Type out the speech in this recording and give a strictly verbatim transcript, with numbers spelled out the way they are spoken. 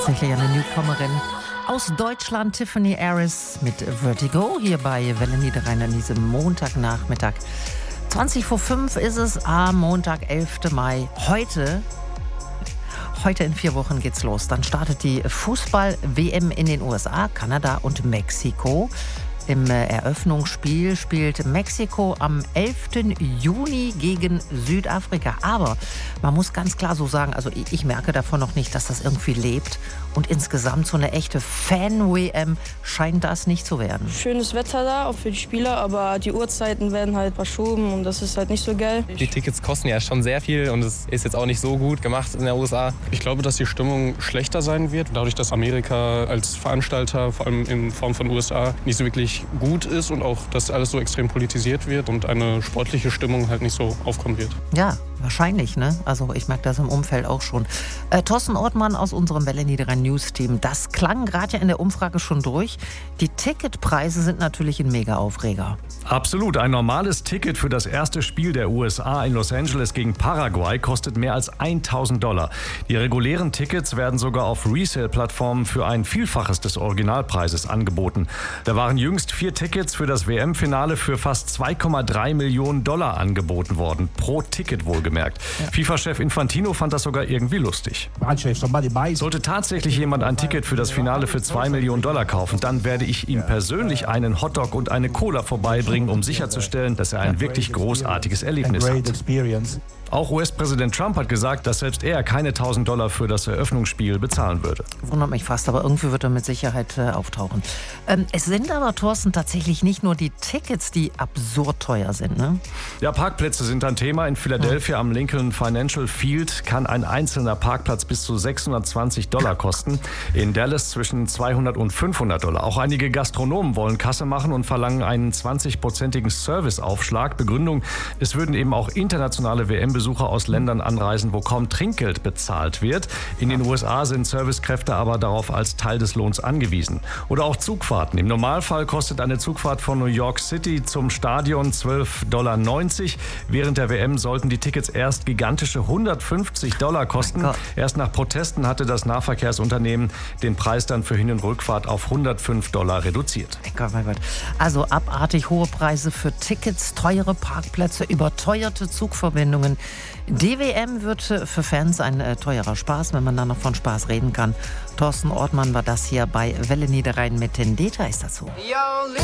Tatsächlich eine Newcomerin aus Deutschland, Tiffany Harris mit Vertigo, hier bei Welle Niederrhein an diesem Montagnachmittag. zwanzig vor fünf ist es am Montag, elften Mai. Heute, heute in vier Wochen geht's los. Dann startet die Fußball-W M in den U S A, Kanada und Mexiko. Im Eröffnungsspiel spielt Mexiko am elften Juni gegen Südafrika. Aber man muss ganz klar so sagen, also ich merke davon noch nicht, dass das irgendwie lebt. Und insgesamt so eine echte Fan-W M scheint das nicht zu werden. Schönes Wetter da, auch für die Spieler, aber die Uhrzeiten werden halt verschoben und das ist halt nicht so geil. Die Tickets kosten ja schon sehr viel und es ist jetzt auch nicht so gut gemacht in der U S A. Ich glaube, dass die Stimmung schlechter sein wird, dadurch, dass Amerika als Veranstalter, vor allem in Form von U S A, nicht so wirklich gut ist und auch, dass alles so extrem politisiert wird und eine sportliche Stimmung halt nicht so aufkommen wird. Ja, wahrscheinlich, ne? Also ich merke das im Umfeld auch schon. Äh, Thorsten Ortmann aus unserem Welle Niederrhein News Team. Das klang gerade ja in der Umfrage schon durch. Die Ticketpreise sind natürlich ein Mega-Aufreger. Absolut. Ein normales Ticket für das erste Spiel der U S A in Los Angeles gegen Paraguay kostet mehr als tausend Dollar. Die regulären Tickets werden sogar auf Resale-Plattformen für ein Vielfaches des Originalpreises angeboten. Da waren jüngst vier Tickets für das W M-Finale für fast zwei Komma drei Millionen Dollar angeboten worden. Pro Ticket wohlgemerkt. Ja. FIFA-Chef Infantino fand das sogar irgendwie lustig. Sollte tatsächlich jemand ein Ticket für das Finale für zwei Millionen Dollar kaufen, dann werde ich ihm persönlich einen Hotdog und eine Cola vorbeibringen, um sicherzustellen, dass er ein wirklich großartiges Erlebnis hat. Auch U S-Präsident Trump hat gesagt, dass selbst er keine tausend Dollar für das Eröffnungsspiel bezahlen würde. Wundert mich fast, aber irgendwie wird er mit Sicherheit äh, auftauchen. Ähm, es sind aber, Thorsten, tatsächlich nicht nur die Tickets, die absurd teuer sind, ne? Ja, Parkplätze sind ein Thema. In Philadelphia am Lincoln Financial Field kann ein einzelner Parkplatz bis zu sechshundertzwanzig Dollar kosten. In Dallas zwischen zweihundert und fünfhundert Dollar. Auch einige Gastronomen wollen Kasse machen und verlangen einen zwanzig-prozentigen Serviceaufschlag. Begründung, es würden eben auch internationale W M-Besucher Besucher aus Ländern anreisen, wo kaum Trinkgeld bezahlt wird. In den U S A sind Servicekräfte aber darauf als Teil des Lohns angewiesen. Oder auch Zugfahrten. Im Normalfall kostet eine Zugfahrt von New York City zum Stadion zwölf Komma neunzig Dollar. Während der W M sollten die Tickets erst gigantische hundertfünfzig Dollar kosten. Erst nach Protesten hatte das Nahverkehrsunternehmen den Preis dann für Hin- und Rückfahrt auf hundertfünf Dollar reduziert. Mein Gott, mein Gott. Also abartig hohe Preise für Tickets, teure Parkplätze, überteuerte Zugverbindungen. Die W M wird für Fans ein äh, teurer Spaß, wenn man dann noch von Spaß reden kann. Thorsten Ortmann war das hier bei Welle Niederrhein mit den Details dazu.